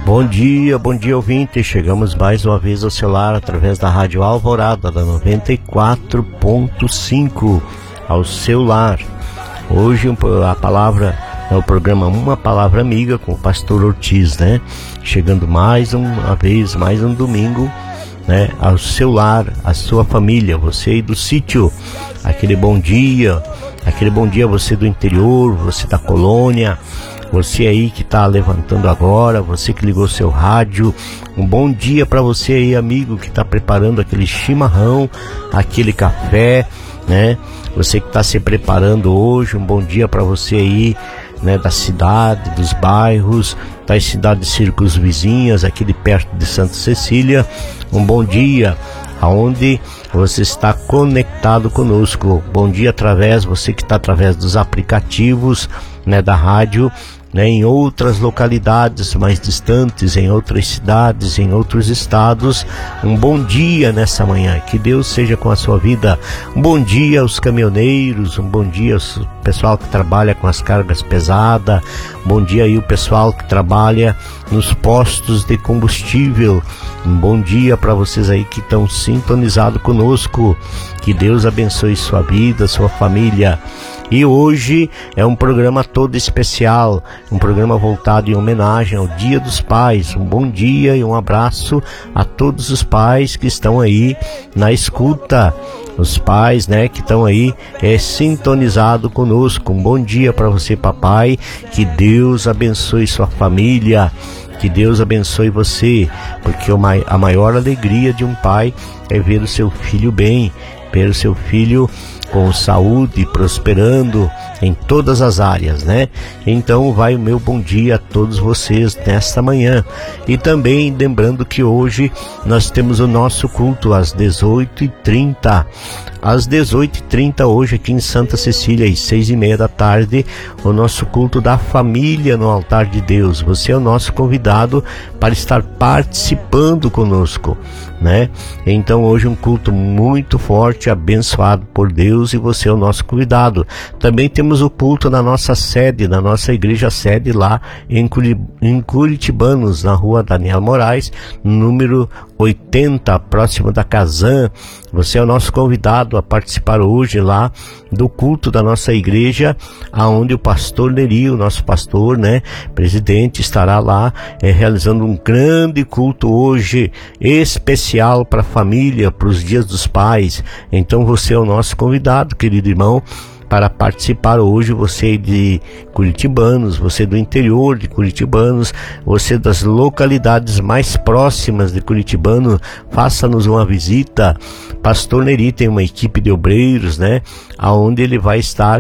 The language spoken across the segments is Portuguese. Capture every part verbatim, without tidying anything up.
Bom dia, bom dia ouvinte, chegamos mais uma vez ao seu lar através da Rádio Alvorada da noventa e quatro ponto cinco, ao seu lar. Hoje a palavra é o programa Uma Palavra Amiga com o pastor Ortiz, né? Chegando mais uma vez, mais um domingo, né? Ao seu lar, a sua família, você aí do sítio, aquele bom dia, aquele bom dia você do interior, você da colônia, você aí que está levantando agora, você que ligou seu rádio, um bom dia para você aí, amigo, que está preparando aquele chimarrão, aquele café, né? Você que está se preparando hoje, um bom dia para você aí, né? Da cidade, dos bairros, das cidades círculos vizinhas, aqui de perto de Santa Cecília, um bom dia aonde você está conectado conosco. Bom dia através, você que está através dos aplicativos, né, da rádio, né, em outras localidades mais distantes, em outras cidades, em outros estados. Um bom dia nessa manhã, que Deus seja com a sua vida. Um bom dia aos caminhoneiros, um bom dia ao pessoal que trabalha com as cargas pesadas, bom dia aí o pessoal que trabalha nos postos de combustível. Um bom dia para vocês aí que estão sintonizados conosco. Que Deus abençoe sua vida, sua família. E hoje é um programa todo especial, um programa voltado em homenagem ao Dia dos Pais. Um bom dia e um abraço a todos os pais que estão aí na escuta, os pais, né, que estão aí é, sintonizados conosco. Um bom dia para você, papai, que Deus abençoe sua família, que Deus abençoe você, porque a maior alegria de um pai é ver o seu filho bem, ver o seu filho com saúde, prosperando em todas as áreas, né? Então vai o meu bom dia a todos vocês nesta manhã. E também lembrando que hoje nós temos o nosso culto às dezoito e trinta. Às dezoito e trinta hoje aqui em Santa Cecília, às seis e meia da tarde, o nosso culto da família no altar de Deus. Você é o nosso convidado para estar participando conosco, né? Então hoje um culto muito forte, abençoado por Deus, e você é o nosso convidado. Também temos o culto na nossa sede, na nossa igreja sede lá em, Curi- em Curitibanos, na rua Daniel Moraes, número oitenta, próximo da Casan. Você é o nosso convidado a participar hoje lá do culto da nossa igreja, aonde o pastor Neri, o nosso pastor, né, presidente, estará lá é, realizando um grande culto hoje, especial para a família, para os dias dos pais. Então você é o nosso convidado, querido irmão, para participar hoje, você de Curitibanos, você do interior de Curitibanos, você das localidades mais próximas de Curitibano, faça-nos uma visita. Pastor Neri tem uma equipe de obreiros, né, aonde ele vai estar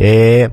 é,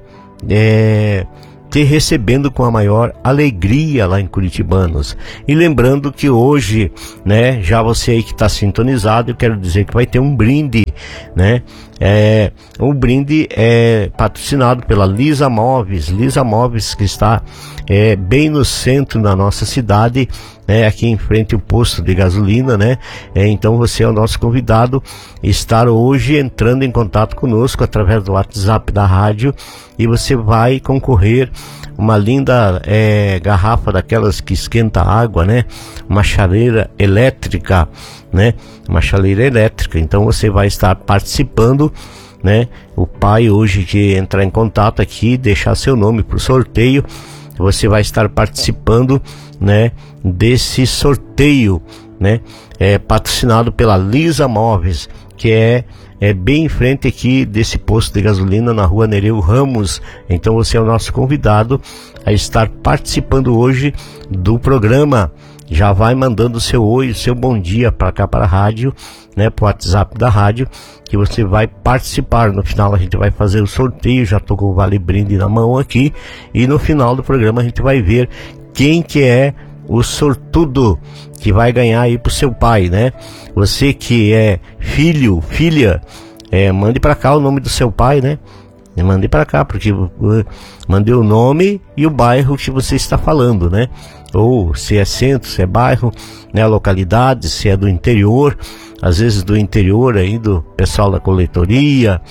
é, te recebendo com a maior alegria lá em Curitibanos. E lembrando que hoje, né, já você aí que está sintonizado, eu quero dizer que vai ter um brinde, né? É, o brinde é patrocinado pela Lisa Móveis, Lisa Móveis que está é, bem no centro da nossa cidade, né, aqui em frente ao posto de gasolina, né? É, então você é o nosso convidado a estar hoje entrando em contato conosco através do WhatsApp da rádio, e você vai concorrer uma linda é, garrafa daquelas que esquenta água, né? Uma chaleira elétrica, né? Uma chaleira elétrica. Então você vai estar participando, né? O pai hoje que entrar em contato aqui, deixar seu nome para o sorteio, você vai estar participando, né, desse sorteio, né? É patrocinado pela Lisa Móveis, que é é bem em frente aqui desse posto de gasolina na rua Nereu Ramos. Então você é o nosso convidado a estar participando hoje do programa. Já vai mandando o seu oi, o seu bom dia para cá, para a rádio, né, para o WhatsApp da rádio, que você vai participar. No final a gente vai fazer o sorteio, já tô com o Vale Brinde na mão aqui, e no final do programa a gente vai ver quem que é o sortudo que vai ganhar aí pro seu pai, né? Você que é filho, filha, é, mande para cá o nome do seu pai, né? Mande para cá, porque uh, mandei o nome e o bairro que você está falando, né? Ou se é centro, se é bairro, né? Localidade, se é do interior, às vezes do interior aí do pessoal da coletoria,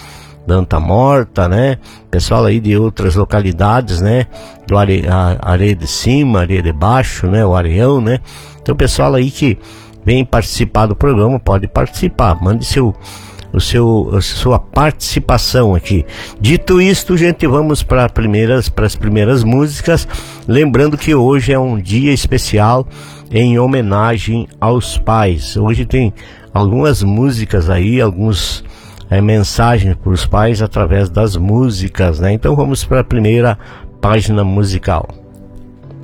Danta Morta, né? Pessoal aí de outras localidades, né? Do are, a, Areia de Cima, Areia de Baixo, né? O Areião, né? Então, pessoal aí que vem participar do programa, pode participar. Mande seu, o seu, a sua participação aqui. Dito isto, gente, vamos para primeiras, para as primeiras músicas. Lembrando que hoje é um dia especial em homenagem aos pais. Hoje tem algumas músicas aí, alguns é, mensagens para os pais através das músicas, né? Então vamos para a primeira página musical.